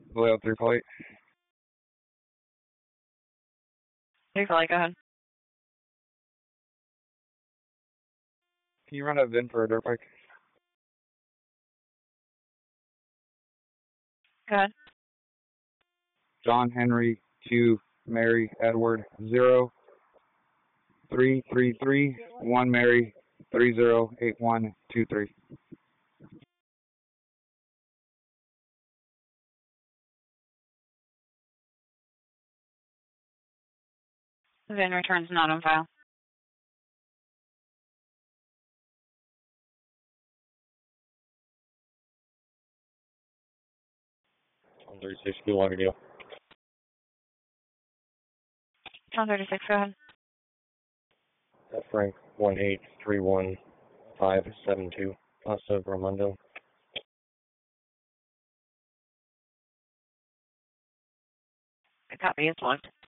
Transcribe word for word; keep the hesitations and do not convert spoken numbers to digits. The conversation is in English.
Layout three plate. three plate, go ahead. Can you run a V I N for a dirt bike? Go ahead. John Henry Q Mary Edward zero three three three one Mary three zero eight one two three. V I N returns not on file. one thirty-six, good water deal. one thirty-six, go ahead. Uh, Frank, one eight three one five seven two, Casa Ramondo. The copy is logged.